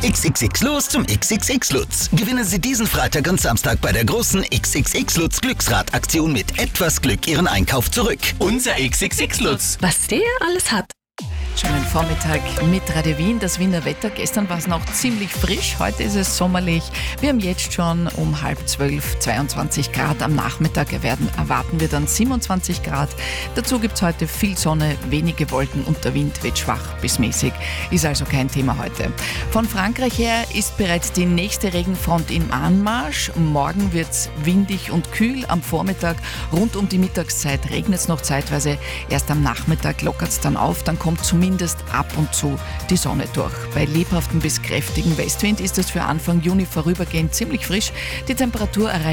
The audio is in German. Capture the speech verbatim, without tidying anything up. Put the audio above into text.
X X X los zum X X X Lutz. Gewinnen Sie diesen Freitag und Samstag bei der großen X X X Lutz Glücksrad-Aktion mit etwas Glück Ihren Einkauf zurück. Unser X X X Lutz. Was der alles hat. Schönen Vormittag mit Radio Wien, das Wiener Wetter. Gestern war es noch ziemlich frisch, heute ist es sommerlich. Wir haben jetzt schon um halb zwölf zweiundzwanzig Grad. Am Nachmittag werden, erwarten wir dann siebenundzwanzig Grad. Dazu gibt es heute viel Sonne, wenige Wolken und der Wind wird schwach bis mäßig. Ist also kein Thema heute. Von Frankreich her ist bereits die nächste Regenfront im Anmarsch. Morgen wird es windig und kühl. Am Vormittag rund um die Mittagszeit regnet es noch zeitweise. Erst am Nachmittag lockert es dann auf, dann kommt zumindest ab und zu die Sonne durch. Bei lebhaftem bis kräftigen Westwind ist es für Anfang Juni vorübergehend ziemlich frisch. Die Temperatur erreicht